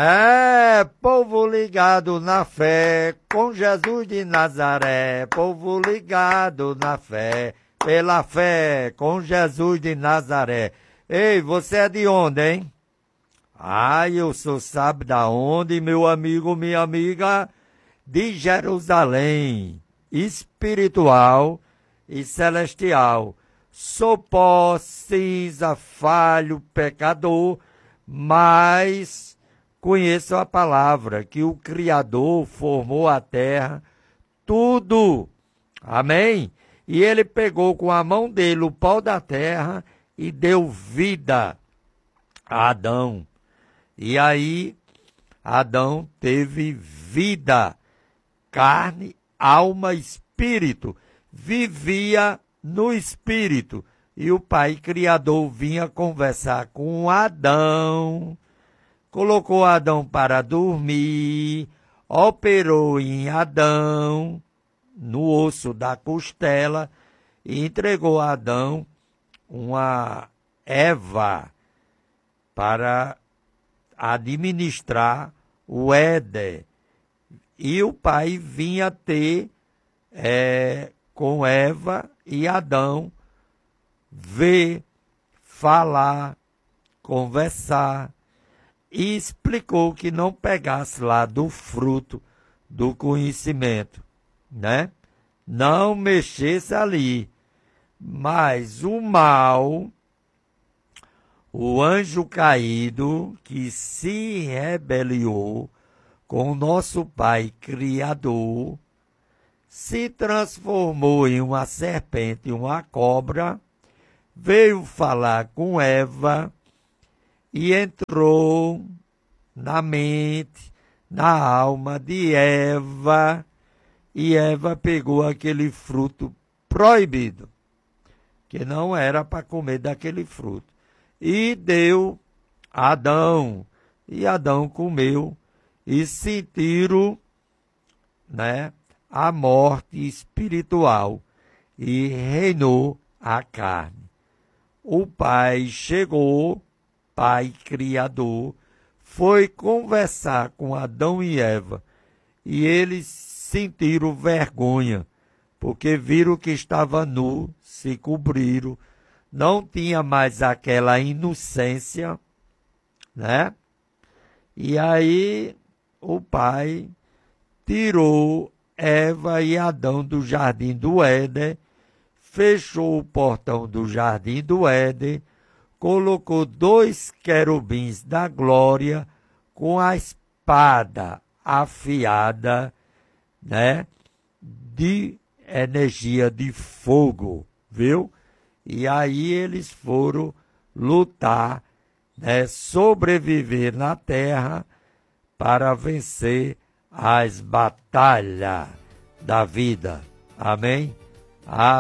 É, povo ligado na fé, com Jesus de Nazaré, povo ligado na fé, pela fé, com Jesus de Nazaré. Ei, você é de onde, hein? Ah, eu sou, sabe da onde, meu amigo, minha amiga? De Jerusalém, espiritual e celestial. Sou pó, cinza, falho, pecador, mas conheço a palavra que o Criador formou a terra, tudo. Amém? E ele pegou com a mão dele o pó da terra e deu vida a Adão. E aí, Adão teve vida, carne, alma, espírito. Vivia no espírito. E o Pai Criador vinha conversar com Adão, colocou Adão para dormir, operou em Adão, no osso da costela, e entregou a Adão uma Eva para administrar o Éden. E o pai vinha ter com Eva e Adão ver, falar, conversar, e explicou que não pegasse lá do fruto do conhecimento, né? Não mexesse ali. Mas o mal, o anjo caído que se rebeliou com o nosso Pai Criador, se transformou em uma serpente, uma cobra, veio falar com Eva e entrou na mente, na alma de Eva, e Eva pegou aquele fruto proibido, que não era para comer daquele fruto, e deu a Adão, e Adão comeu, e sentiram, né, a morte espiritual, e reinou a carne. O Pai chegou, Pai Criador, foi conversar com Adão e Eva, e eles sentiram vergonha, porque viram que estava nu, se cobriram, não tinha mais aquela inocência, né? E aí o pai tirou Eva e Adão do jardim do Éden, fechou o portão do jardim do Éden, colocou 2 querubins da glória com a espada afiada, né, de energia de fogo, viu? E aí eles foram lutar, né, sobreviver na terra para vencer as batalhas da vida. Amém?